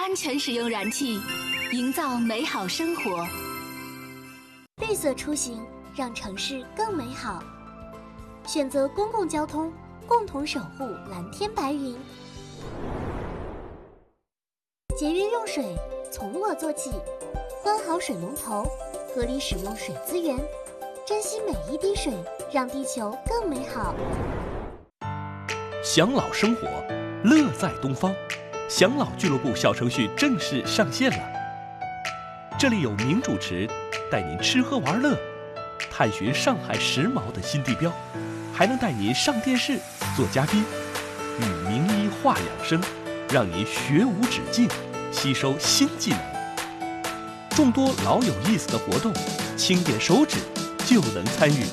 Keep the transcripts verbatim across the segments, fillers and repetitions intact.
安全使用燃气，营造美好生活。 绿色出行，让城市更美好。选择公共交通，共同守护蓝天白云。节约用水，从我做起，关好水龙头，合理使用水资源，珍惜每一滴水，让地球更美好。 享老生活，乐在东方。享老俱乐部小程序正式上线了，这里有名主持带您吃喝玩乐，探寻上海时髦的新地标，还能带您上电视做嘉宾，与名医话养生，让您学无止境，吸收新技能。众多老有意思的活动，轻点手指就能参与，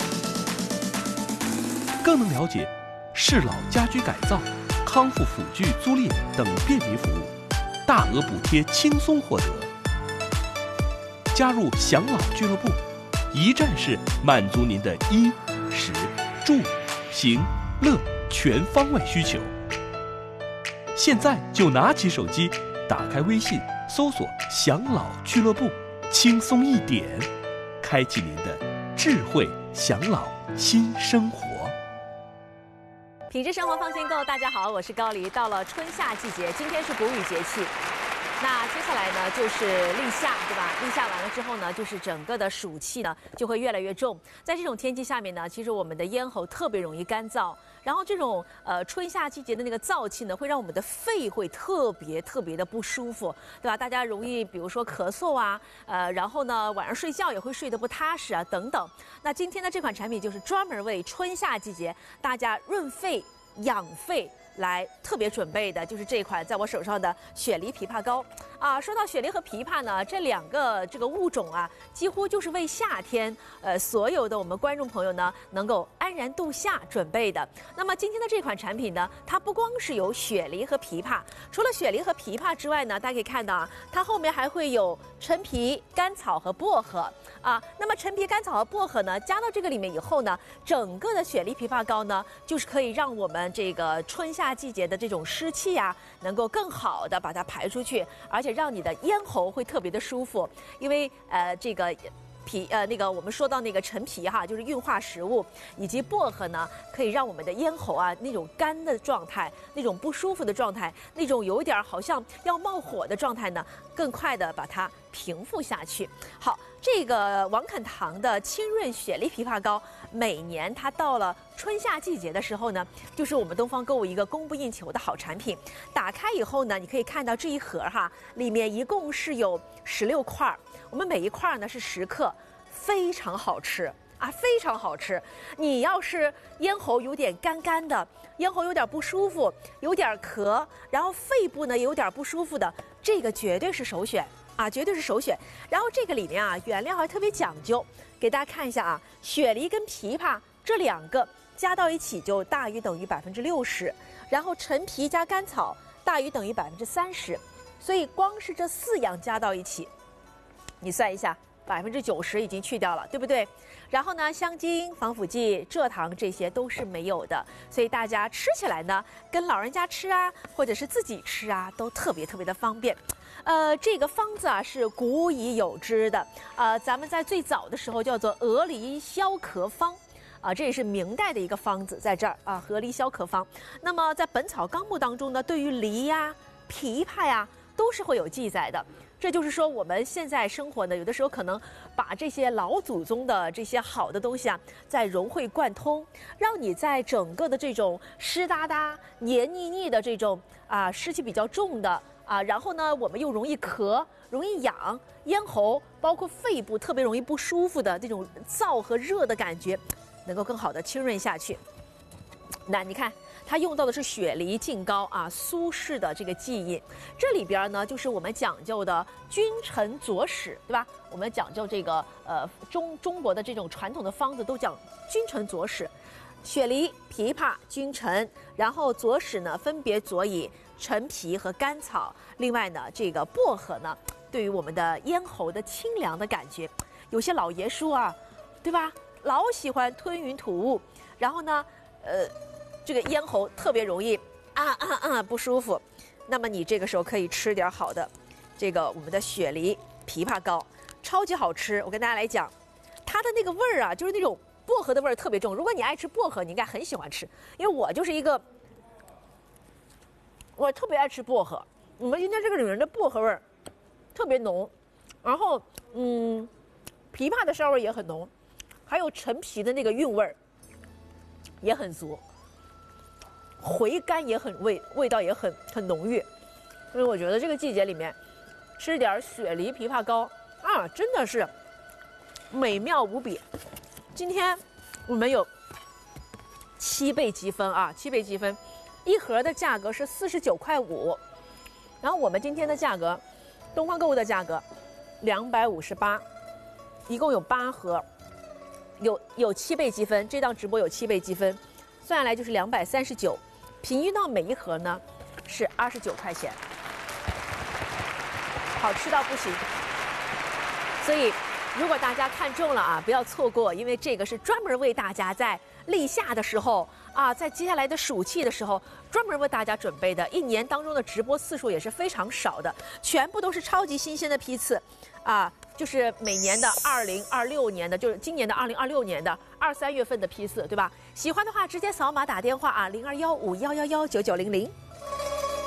更能了解适老家居改造、康复辅具租赁等便民服务，大额补贴轻松获得。加入享老俱乐部，一站式满足您的衣食住行乐全方位需求。现在就拿起手机，打开微信，搜索享老俱乐部，轻松一点，开启您的智慧享老新生活。 品质生活放心购，大家好，我是高黎。到了春夏季节，今天是谷雨节气，那接下来呢就是立夏，对吧？立夏完了之后呢，就是整个的暑气呢就会越来越重。在这种天气下面呢，其实我们的咽喉特别容易干燥，然后这种呃春夏季节的那个燥气呢，会让我们的肺会特别特别的不舒服，对吧？大家容易比如说咳嗽啊，呃，然后呢晚上睡觉也会睡得不踏实啊，等等。那今天的这款产品就是专门为春夏季节大家润肺养肺来特别准备的，就是这款在我手上的雪梨枇杷膏啊。说到雪梨和枇杷呢，这两个这个物种啊，几乎就是为夏天呃所有的我们观众朋友呢能够安然度夏准备的。那么今天的这款产品呢，它不光是有雪梨和枇杷，除了雪梨和枇杷之外呢，大家可以看到啊，它后面还会有陈皮、甘草和薄荷啊。那么陈皮、甘草和薄荷呢，加到这个里面以后呢，整个的雪梨枇杷膏呢，就是可以让我们这个春夏夏季节的这种湿气呀、啊，能够更好的把它排出去，而且让你的咽喉会特别的舒服。因为呃这个皮呃那个我们说到那个陈皮哈，就是运化食物，以及薄荷呢，可以让我们的咽喉啊那种干的状态、那种不舒服的状态、那种有点好像要冒火的状态呢，更快的把它平复下去。好，这个王肯堂的清润雪梨枇杷膏，每年它到了春夏季节的时候呢，就是我们东方购物一个供不应求的好产品。打开以后呢，你可以看到这一盒哈，里面一共是有十六块，我们每一块呢是十克，非常好吃啊，非常好吃。你要是咽喉有点干干的，咽喉有点不舒服，有点咳，然后肺部呢有点不舒服的，这个绝对是首选。啊，绝对是首选。然后这个里面啊，原料还特别讲究，给大家看一下啊，雪梨跟枇杷这两个加到一起就大于等于百分之六十，然后陈皮加甘草大于等于百分之三十，所以光是这四样加到一起，你算一下，百分之九十已经去掉了，对不对？然后呢，香精、防腐剂、蔗糖这些都是没有的，所以大家吃起来呢，跟老人家吃啊，或者是自己吃啊，都特别特别的方便。呃，这个方子啊是古已有之的，呃，咱们在最早的时候叫做鹅梨消咳方，啊，这也是明代的一个方子，在这儿啊，鹅梨消咳方。那么在《本草纲目》当中呢，对于梨呀、枇杷呀，都是会有记载的。这就是说，我们现在生活呢，有的时候可能把这些老祖宗的这些好的东西啊，再融会贯通，让你在整个的这种湿哒哒、黏腻腻的这种啊湿气比较重的。啊，然后呢，我们又容易咳、容易痒，咽喉包括肺部特别容易不舒服的这种燥和热的感觉，能够更好的清润下去。那你看，它用到的是雪梨净膏啊，苏轼的这个记忆。这里边呢，就是我们讲究的君臣佐使，对吧？我们讲究这个呃中中国的这种传统的方子都讲君臣佐使。雪梨、枇杷、君臣，然后佐使呢分别佐以陈皮和甘草。另外呢，这个薄荷呢，对于我们的咽喉的清凉的感觉，有些老爷叔啊，对吧？老喜欢吞云吐雾，然后呢，呃，这个咽喉特别容易啊啊啊不舒服。那么你这个时候可以吃点好的， 这个我们的雪梨枇杷膏，超级好吃。我跟大家来讲，它的那个味儿啊，就是那种薄荷的味儿特别重。如果你爱吃薄荷，你应该很喜欢吃，因为我就是一个，我特别爱吃薄荷。我们今天这个里面的薄荷味儿特别浓，然后嗯，枇杷的香味也很浓，还有陈皮的那个韵味儿也很足，回甘也很味味道也很很浓郁。所以我觉得这个季节里面吃点雪梨枇杷膏啊，真的是美妙无比。今天我们有七倍积分啊，七倍积分，一盒的价格是四十九块五，然后我们今天的价格，东方购物的价格两百五十八，一共有八盒，有有七倍积分，这档直播有七倍积分，算下来就是两百三十九，平均到每一盒呢是二十九块钱，好吃到不行。所以如果大家看中了啊，不要错过，因为这个是专门为大家在立夏的时候啊，在接下来的暑气的时候，专门为大家准备的，一年当中的直播次数也是非常少的，全部都是超级新鲜的批次，啊，就是每年的二零二六年的，就是今年的二零二六年的二三月份的批次，对吧？喜欢的话直接扫码打电话啊，零二幺五幺幺幺九九零零。